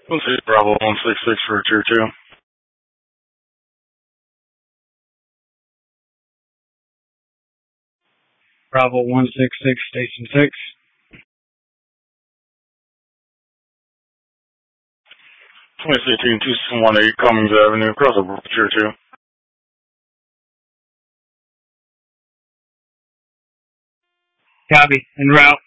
Let's see, Bravo 166 for Tier 2. Bravo 166, Station 6. 2016-218 Cummings Avenue, crossover for Tier 2. Copy, en route.